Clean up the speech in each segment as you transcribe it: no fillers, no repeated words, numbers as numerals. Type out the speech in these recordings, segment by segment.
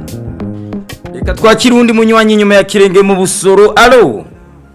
Reka twakira undi munywanyi nyuma ya Kirenge mu Busoro. Allo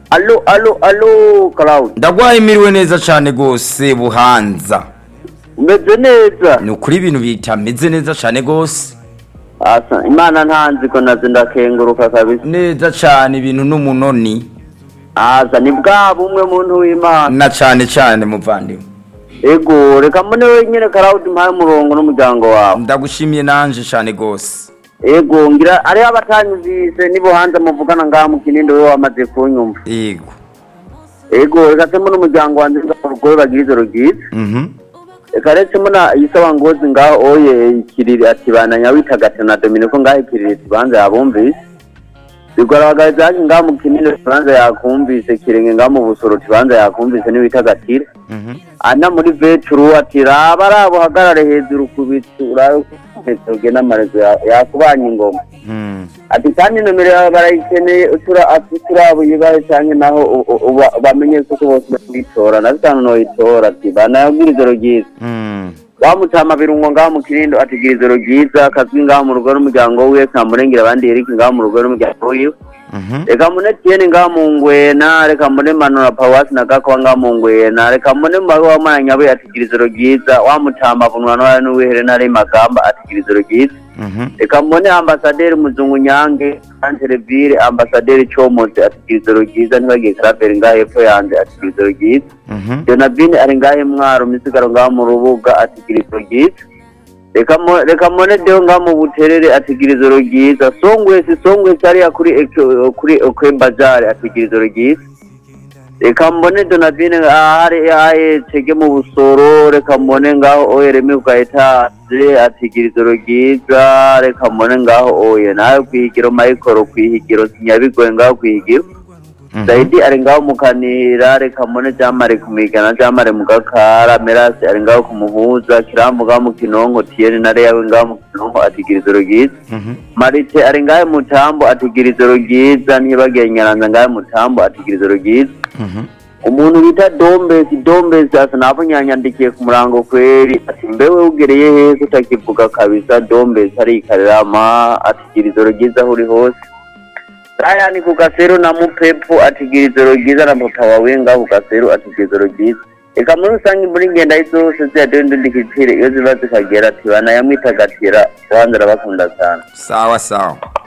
Cloud. Ndagwaye miriwe neza cyane gose Buhanza. Umeze neza. Ni ukuri ibintu bitameze neza cyane gose. Asa Imana ntanzi ko naze ndakenguruka kabisa. Neza cyane ibintu n'umunoni. Asa ni bwa bumwe muntu w'Imana. Na cyane muvandimwe. Ego reka mbone wenyine Cloud mpaye umurongo n'umuryango wawe. Ndagushimiye nanje cyane gose. Ego ngira ari abatanyuzise ni Buhanza muvugana ngaha mu Kinindo we wamaze kunyumva. Ego reka temo n'umuryango wanjye ngarugoye bagize rugize. Reka retse muna yisaba ngozi ngaho oye ikiriri ati bananya witagate na Dominico ngaho ikiriri kibanza yabumvise. Bigoragaza ati ngaho mu Kinindo kibanza yakumvise Kirenge ngaho mu Busoro kibanza yakumvise ni witagatira. Ana muri veturu ati rabo hagarare hejuru kubitura etoge n'amarezo yakubanye ingoma. Ati kandi nomero yawe barayikeneye uturabo yibahe cyane naho bamenye ko bose bitora na bitanu no itora ati banayabwira ijoro ryiza. Bamutama birungo ngaho mu Kinindo atigira ijoro ryiza kazwi ngaho mu rugo n'umuryango we kamurengera abandi Eric ngaho mu rugo n'umuryango we. Reka mbone Tiene ngaho mu Ngwena, reka mbone Manura Pawasi na Gako ngaho mu Ngwena, reka mbone Maruwa Manyabe atigira ijoro ryiza, wamutama bunwanwa n'uwihere nare Magamba atigira ijoro ryiza. Reka mbone Ambassadeur Muzungu Nyange, Anteleville Ambassadeur Chomoze atigira ijoro ryiza, ntibagiye Claver ngaho epfo yanze atigira ijoro ryiza. Jonabine ari ngaho Mwaro misigaro ngaho mu Rubuga atigira ijoro ryiza. Reka mbone Deo ngaho mu Buterere atigira ijoro ryiza. Songwe cyari kuri Okwembazare atigira ijoro ryiza. Reka mbone Donabine ari Tege mu Busoro, reka mbone ngaho Oyereme Ugahitaze atigira ijoro ryiza. Reka mbone ngaho oye nawe kwihigiro Michael kwihigiro Sinyabigoye ngaho kwihigiro. Saidi ari ngaho Mukanira, reka mbone Jamare kumigana Jamare Mugakara, Merasi ari ngaho kumuhuza, Kirambo ngaho mu Kinonko, Tiene nare yawe ngaho mu Kinonko atigira ijoro ryiza. Marite ari ngaho Mutambo atigira ijoro ryiza, ntibagiye Nyaranza ngaho Mutambo atigira ijoro ryiza. Umuntu bita Dombesi asa nabo nyanyandikiye ku murango kweri ati mbewe ugereye he kutakivuga kabisa Dombesi ari Karama atigira ijoro ryiza uri hose. Rayani ku Gasero na Mupepo atigira ijoro ryiza na papa wawe ngaho ku Gasero atigira ijoro ryiza. Eka muri rusange muri ngenda zose ziyadende ndikitire iyo ziba zikagera ati bana yamwitagatira Buhanza arabakunda cyane. Sawa.